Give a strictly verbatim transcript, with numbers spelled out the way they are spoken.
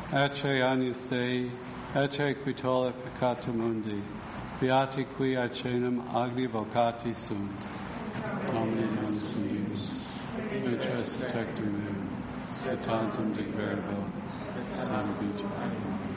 Ecce agnus Dei, ecce qui tollit peccata mundi, beati qui aecenum agni vocati sunt. Domini Dominus meus, et res tectum meum, et tantum de verbo, salvitur.